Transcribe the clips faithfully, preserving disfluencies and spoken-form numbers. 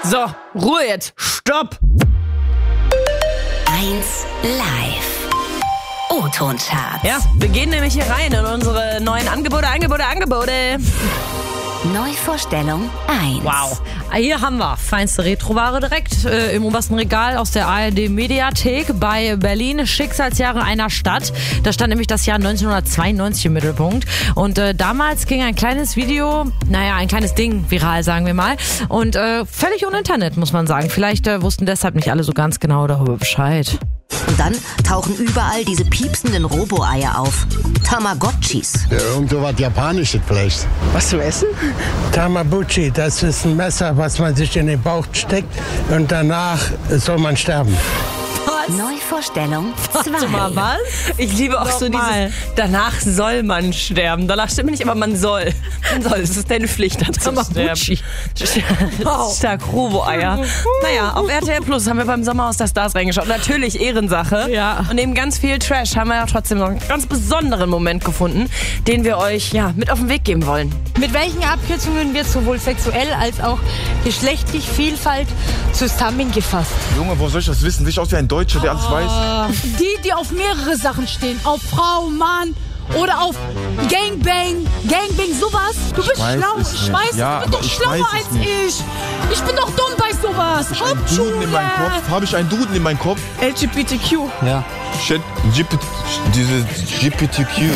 So, Ruhe jetzt. Stopp. eins Live. O-Ton-Charts. Ja, wir gehen nämlich hier rein in unsere neuen Angebote, Angebote, Angebote. Neuvorstellung eins. Wow. Hier haben wir feinste Retroware direkt äh, im obersten Regal aus der A R D-Mediathek bei Berlin. Schicksalsjahre einer Stadt. Da stand nämlich das Jahr neunzehnhundertzweiundneunzig im Mittelpunkt. Und äh, damals ging ein kleines Video, naja, ein kleines Ding viral, sagen wir mal. Und äh, völlig ohne Internet, muss man sagen. Vielleicht äh, wussten deshalb nicht alle so ganz genau darüber Bescheid. Und dann tauchen überall diese piepsenden Robo-Eier auf. Tamagotchis. Ja, irgend so was Japanisches vielleicht. Was zum Essen? Tamabuchi, das ist ein Messer, was man sich in den Bauch steckt und danach soll man sterben. Neuvorstellung Warte mal, zwei. was? Ich liebe auch so Nochmal. dieses, danach soll man sterben. Danach stimmt nicht, aber man soll. Man soll, es ist deine Pflicht, dann zu Tamabuchi. sterben. Wow. Stark, Robo-Eier. Naja, auf R T L Plus haben wir beim Sommerhaus der Stars reingeschaut. Natürlich Ehrensache. Ja. Und neben ganz viel Trash haben wir ja trotzdem noch einen ganz besonderen Moment gefunden, den wir euch ja mit auf den Weg geben wollen. Mit welchen Abkürzungen wird sowohl sexuell als auch geschlechtlich Vielfalt zusammengefasst? Junge, wo soll ich das wissen? Sicher aus wie ein Deutscher, der alles weiß. Die, die auf mehrere Sachen stehen. Auf Frau, Mann oder auf Gangbang. Gangbang, sowas. Du bist weiß schlau. es Ich nicht. weiß, Ja, du bist aber doch ich schlauer weiß es als nicht. ich. Ich bin doch dumm bei sowas. Habe ich einen Duden in meinem Hauptschule. Kopf? Habe ich einen Duden in meinem Kopf? L G B T Q. Ja. Shit, G P T, diese G P T Q.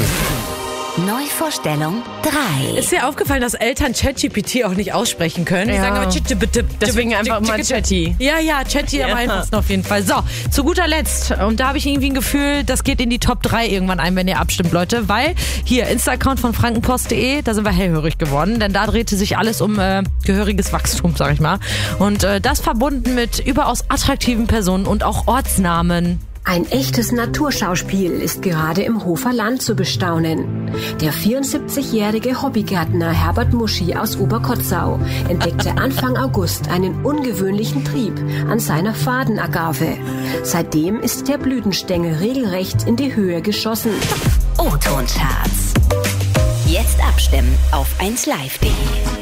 Neuvorstellung drei. Ist dir aufgefallen, dass Eltern ChatGPT auch nicht aussprechen können? Die Ja. sagen aber ChatGPT. Deswegen einfach mal Chatty. Ja, ja, Chatty am Ja. einfachsten auf jeden Fall. So, zu guter Letzt. Und da habe ich irgendwie ein Gefühl, das geht in die Top drei irgendwann ein, wenn ihr abstimmt, Leute. Weil hier, Insta-Account von frankenpost punkt de, da sind wir hellhörig geworden. Denn da drehte sich alles um äh, gehöriges Wachstum, sag ich mal. Und äh, das verbunden mit überaus attraktiven Personen und auch Ortsnamen. Ein echtes Naturschauspiel ist gerade im Hofer Land zu bestaunen. Der vierundsiebzigjährige Hobbygärtner Herbert Muschi aus Oberkotzau entdeckte Anfang August einen ungewöhnlichen Trieb an seiner Fadenagave. Seitdem ist der Blütenstängel regelrecht in die Höhe geschossen. O-Ton-Charts. Jetzt abstimmen auf eins live punkt de.